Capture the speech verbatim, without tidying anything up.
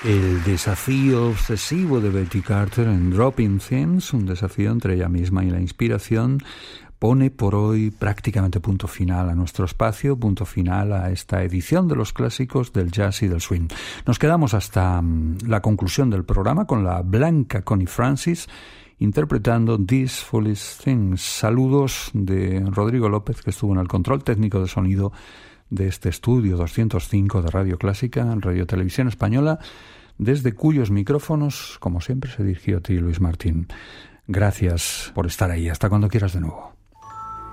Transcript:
El desafío obsesivo de Betty Carter en Dropping Themes, un desafío entre ella misma y la inspiración, pone por hoy prácticamente punto final a nuestro espacio, punto final a esta edición de los clásicos del jazz y del swing. Nos quedamos hasta um, la conclusión del programa con la blanca Connie Francis interpretando These Foolish Things. Saludos de Rodrigo López, que estuvo en el control técnico de sonido de este estudio doscientos cinco de Radio Clásica, Radio Televisión Española, desde cuyos micrófonos, como siempre, se dirigió a ti, Luis Martín. Gracias por estar ahí. Hasta cuando quieras de nuevo.